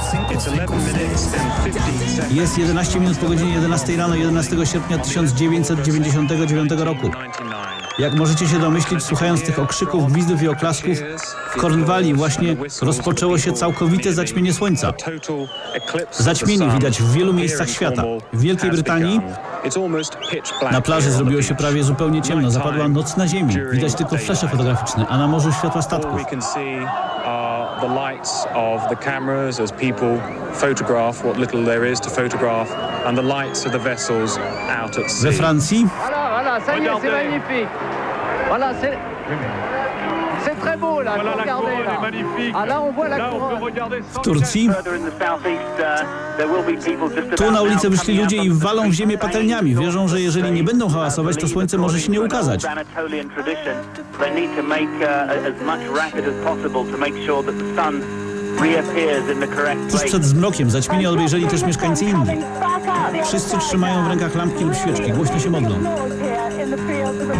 Jest 11 minut po godzinie 11 rano 11 sierpnia 1999 roku. Jak możecie się domyślić, słuchając tych okrzyków, gwizdów i oklasków, w Kornwalii właśnie rozpoczęło się całkowite zaćmienie słońca. Zaćmienie widać w wielu miejscach świata. W Wielkiej Brytanii na plaży zrobiło się prawie zupełnie ciemno. Zapadła noc na ziemi. Widać tylko flesze fotograficzne, a na morzu światła statków. The lights of the cameras as people photograph what little there is to photograph, and the lights of the vessels out at sea. We Francji Voilà, ça y est, c'est magnifique. Voilà, c'est très beau là, regardez là. Ah là, on voit la couronne. W Turcji tu na ulicę wyszli ludzie i walą w ziemię patelniami. Wierzą, że jeżeli nie będą hałasować, to słońce może się nie ukazać. Tuż przed zmrokiem zaćmienie obejrzeli też mieszkańcy Indii. Wszyscy trzymają w rękach lampki lub świeczki, głośno się modlą.